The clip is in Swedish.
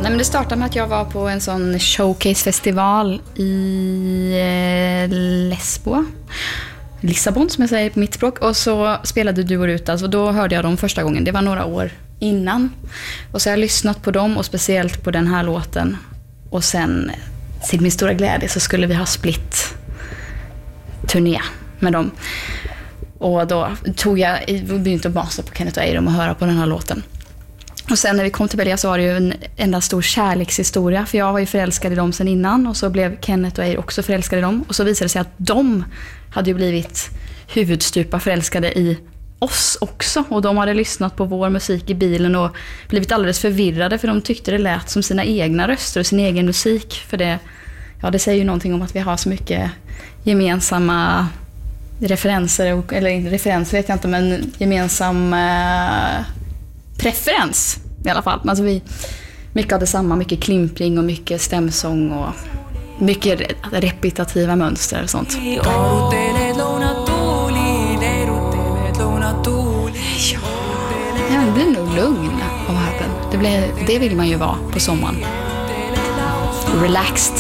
Nej, men det startade med att jag var på en sån showcase-festival i Lissabon, som jag säger på mitt språk. Och så spelade Du och Ruta, så då hörde jag dem första gången. Det var några år innan. Och så har jag lyssnat på dem, och speciellt på den här låten. Och sen, till min stora glädje, så skulle vi ha split-turné med dem. Och då började basa på Kenneth och Eiram och höra på den här låten. Och sen när vi kom till Belgia så var det ju en enda stor kärlekshistoria. För jag var ju förälskad i dem sen innan. Och så blev Kenneth och Eiram också förälskade i dem. Och så visade det sig att de hade ju blivit huvudstupa förälskade i oss också. Och de hade lyssnat på vår musik i bilen och blivit alldeles förvirrade. För de tyckte det lät som sina egna röster och sin egen musik. För det säger ju någonting om att vi har så mycket gemensamma referenser. Eller referenser vet jag inte, men gemensam preferens i alla fall. Alltså mycket av detsamma, mycket klimpring och mycket stämsång och mycket repetitiva mönster och sånt. Ja, det blir nog lugn av höpen. Det vill man ju vara på sommaren. Relaxed.